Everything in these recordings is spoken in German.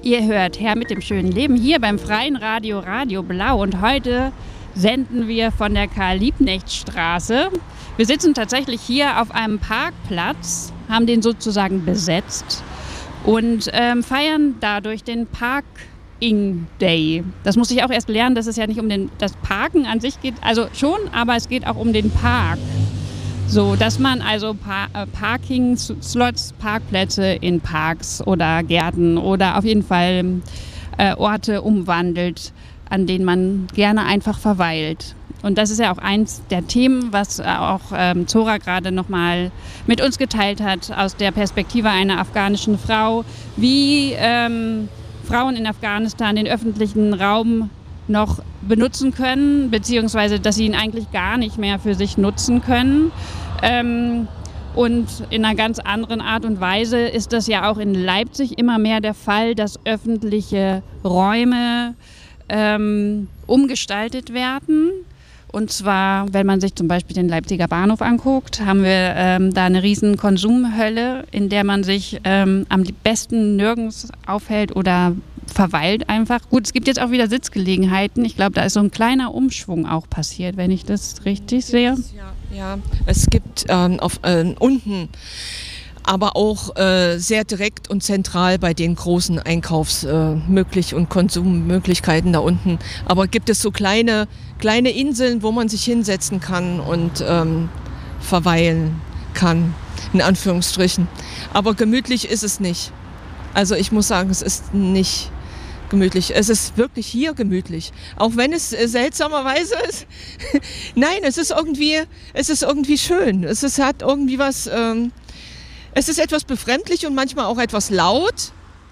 Ihr hört Herr mit dem schönen Leben hier beim freien Radio Radio Blau und heute senden wir von der Karl-Liebknecht-Straße. Wir sitzen tatsächlich hier auf einem Parkplatz, haben den sozusagen besetzt und feiern dadurch den Parking Day. Das muss ich auch erst lernen, dass es ja nicht um das Parken an sich geht, also schon, aber es geht auch um den Park. So, dass man also Parking-Slots, Parkplätze in Parks oder Gärten oder auf jeden Fall Orte umwandelt, an denen man gerne einfach verweilt. Und das ist ja auch eins der Themen, was auch Zora gerade nochmal mit uns geteilt hat, aus der Perspektive einer afghanischen Frau, wie Frauen in Afghanistan den öffentlichen Raum noch benutzen können, beziehungsweise dass sie ihn eigentlich gar nicht mehr für sich nutzen können. Und in einer ganz anderen Art und Weise ist das ja auch in Leipzig immer mehr der Fall, dass öffentliche Räume umgestaltet werden. Und zwar, wenn man sich zum Beispiel den Leipziger Bahnhof anguckt, haben wir da eine riesen Konsumhölle, in der man sich am besten nirgends aufhält oder verweilt einfach. Gut, es gibt jetzt auch wieder Sitzgelegenheiten. Ich glaube, da ist so ein kleiner Umschwung auch passiert, wenn ich das richtig sehe. Ja, es gibt unten, aber auch sehr direkt und zentral bei den großen und Konsummöglichkeiten da unten. Aber gibt es so kleine Inseln, wo man sich hinsetzen kann und verweilen kann, in Anführungsstrichen. Aber gemütlich ist es nicht. Also ich muss sagen, es ist nicht gemütlich. Es ist wirklich hier gemütlich. Auch wenn es seltsamerweise ist. Nein, es ist irgendwie schön. Es hat irgendwie was. Es ist etwas befremdlich und manchmal auch etwas laut.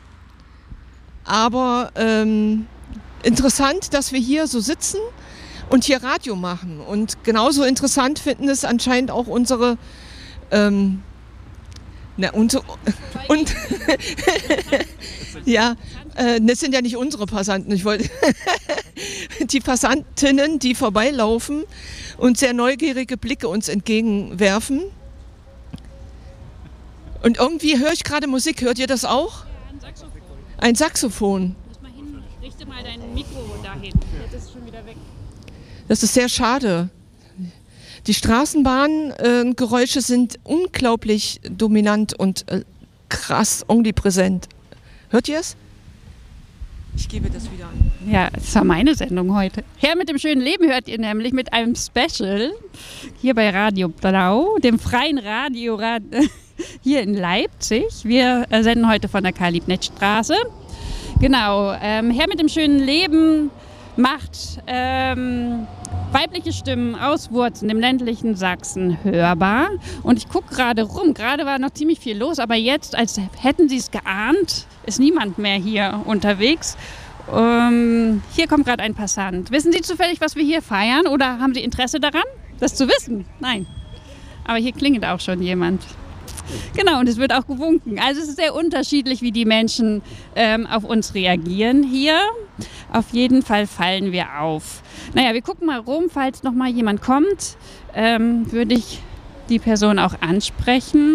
Aber interessant, dass wir hier so sitzen und hier Radio machen. Und genauso interessant finden es anscheinend auch unsere ja, das sind ja nicht unsere Passanten. Ich wollte die Passantinnen, die vorbeilaufen und sehr neugierige Blicke uns entgegenwerfen. Und irgendwie höre ich gerade Musik. Hört ihr das auch? Ja, ein Saxophon. Ein Saxophon. Lass mal hin, richte mal dein Mikro dahin. Jetzt ist es schon wieder weg. Das ist sehr schade. Die Straßenbahngeräusche sind unglaublich dominant und krass omnipräsent. Hört ihr es? Ich gebe das wieder an. Ja, das war meine Sendung heute. Herr mit dem schönen Leben hört ihr nämlich mit einem Special hier bei Radio Blau, dem freien Radio hier in Leipzig. Wir senden heute von der Karl-Liebknecht-Straße. Genau, Herr mit dem schönen Leben macht weibliche Stimmen aus Wurzen im ländlichen Sachsen hörbar. Und ich gucke gerade rum. Gerade war noch ziemlich viel los, aber jetzt, als hätten Sie es geahnt, ist niemand mehr hier unterwegs. Hier kommt gerade ein Passant. Wissen Sie zufällig, was wir hier feiern? Oder haben Sie Interesse daran, das zu wissen? Nein. Aber hier klingelt auch schon jemand. Genau, und es wird auch gewunken. Also es ist sehr unterschiedlich, wie die Menschen auf uns reagieren hier. Auf jeden Fall fallen wir auf. Naja, wir gucken mal rum, falls noch mal jemand kommt, würde ich die Person auch ansprechen.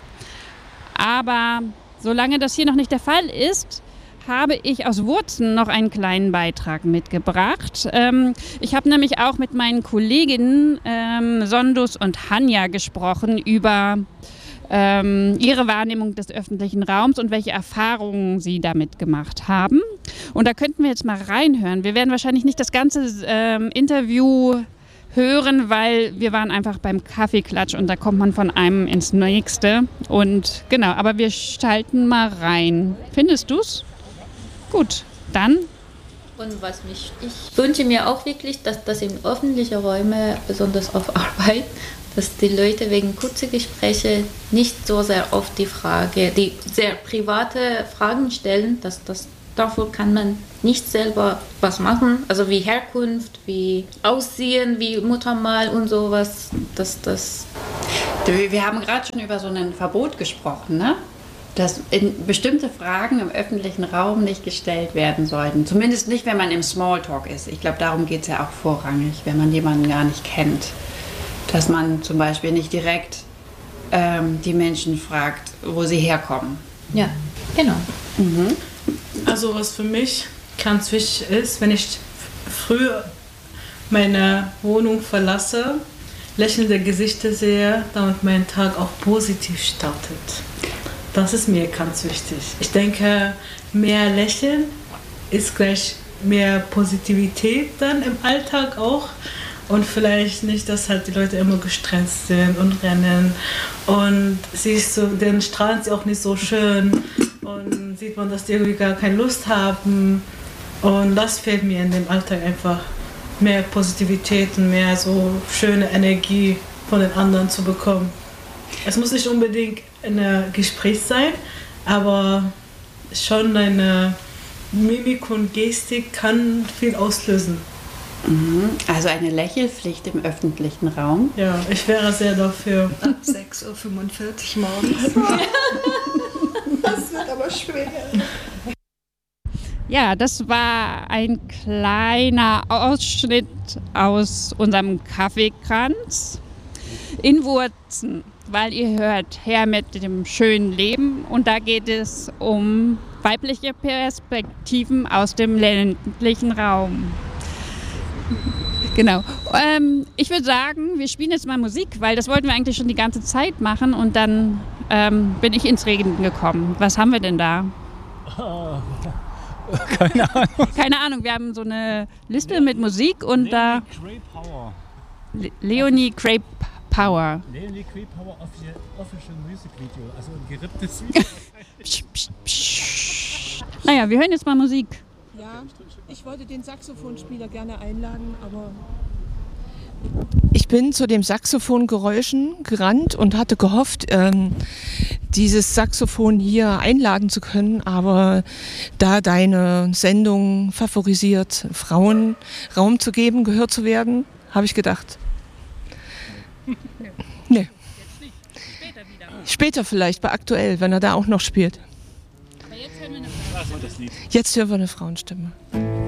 Aber solange das hier noch nicht der Fall ist, habe ich aus Wurzen noch einen kleinen Beitrag mitgebracht. Ich habe nämlich auch mit meinen Kolleginnen Sondus und Hanja gesprochen über ihre Wahrnehmung des öffentlichen Raums und welche Erfahrungen sie damit gemacht haben. Und da könnten wir jetzt mal reinhören. Wir werden wahrscheinlich nicht das ganze Interview hören, weil wir waren einfach beim Kaffeeklatsch und da kommt man von einem ins nächste. Und genau, aber wir schalten mal rein. Findest du's? Gut, dann. Und ich wünsche mir auch wirklich, dass das in öffentlichen Räumen, besonders auf Arbeit, dass die Leute wegen kurzer Gespräche nicht so sehr oft die sehr private Fragen stellen, dafür kann man nicht selber was machen, also wie Herkunft, wie Aussehen, wie Muttermal und sowas, Wir haben gerade schon über so ein Verbot gesprochen, ne? Dass bestimmte Fragen im öffentlichen Raum nicht gestellt werden sollten. Zumindest nicht, wenn man im Smalltalk ist. Ich glaube, darum geht es ja auch vorrangig, wenn man jemanden gar nicht kennt. Dass man zum Beispiel nicht direkt die Menschen fragt, wo sie herkommen. Ja, genau. Mhm. Also was für mich ganz wichtig ist, wenn ich früh meine Wohnung verlasse, lächelnde Gesichter sehe, damit mein Tag auch positiv startet. Das ist mir ganz wichtig. Ich denke, mehr Lächeln ist gleich mehr Positivität dann im Alltag auch. Und vielleicht nicht, dass halt die Leute immer gestresst sind und rennen. Und siehst du, den strahlen sie auch nicht so schön. Und sieht man, dass die irgendwie gar keine Lust haben. Und das fehlt mir in dem Alltag einfach. Mehr Positivität und mehr so schöne Energie von den anderen zu bekommen. Es muss nicht unbedingt ein Gespräch sein, aber schon eine Mimik und Gestik kann viel auslösen. Also eine Lächelpflicht im öffentlichen Raum. Ja, ich wäre sehr dafür. Ab 6:45 Uhr morgens. Das wird aber schwer. Ja, das war ein kleiner Ausschnitt aus unserem Kaffeekranz in Wurzen, weil ihr hört Her mit dem schönen Leben und da geht es um weibliche Perspektiven aus dem ländlichen Raum. Genau. Ich würde sagen, wir spielen jetzt mal Musik, weil das wollten wir eigentlich schon die ganze Zeit machen und dann bin ich ins Reden gekommen. Was haben wir denn da? Keine Ahnung. Keine Ahnung, wir haben so eine Liste mit Musik und da Cray Power. Leonie Cray Power. Leonie Cray Power Official Music Video, also ein geripptes Psch, psch, psch. Naja, wir hören jetzt mal Musik. Ja, ich wollte den Saxophonspieler gerne einladen, aber... Ich bin zu den Saxophongeräuschen gerannt und hatte gehofft, dieses Saxophon hier einladen zu können, aber da deine Sendung favorisiert, Frauen Raum zu geben, gehört zu werden, habe ich gedacht. Nee. Später vielleicht, bei Aktuell, wenn er da auch noch spielt. Aber jetzt hören wir eine Frau. Jetzt hören wir eine Frauenstimme.